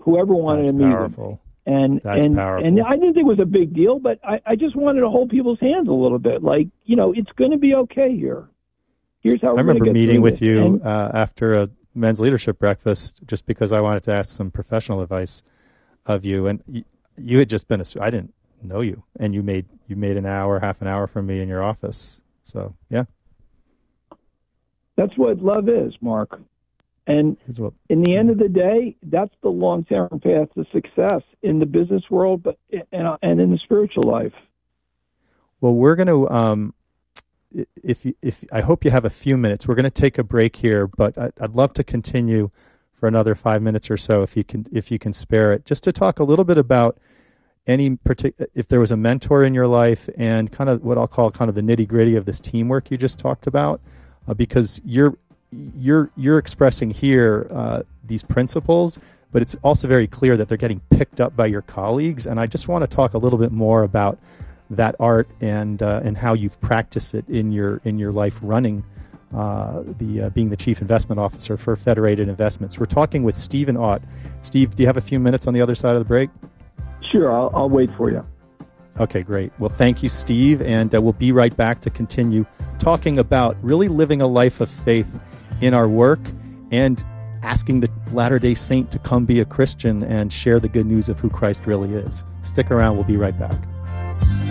whoever wanted to meet powerful. him. And powerful. And I didn't think it was a big deal, but I just wanted to hold people's hands a little bit. Like, it's going to be okay here. Here's how I we're remember get meeting with it. you after a men's leadership breakfast, just because I wanted to ask some professional advice of you. And you had just been I didn't know you, and you made half an hour from me in your office. So yeah, that's what love is, Mark. And in the end of the day, that's the long-term path to success in the business world, but and in the spiritual life. Well, we're going to, if I hope you have a few minutes. We're going to take a break here, but I'd love to continue for another 5 minutes or so, if you can spare it, just to talk a little bit about if there was a mentor in your life, and kind of what I'll call kind of the nitty-gritty of this teamwork you just talked about, because you're expressing here these principles, but it's also very clear that they're getting picked up by your colleagues. And I just want to talk a little bit more about that art and how you've practiced it in your life running being the Chief Investment Officer for Federated Investments. We're talking with Stephen Ott. Steve, do you have a few minutes on the other side of the break? Sure, I'll wait for you. Okay, great. Well, thank you, Steve, and we'll be right back to continue talking about really living a life of faith in our work and asking the Latter-day Saint to come be a Christian and share the good news of who Christ really is. Stick around. We'll be right back.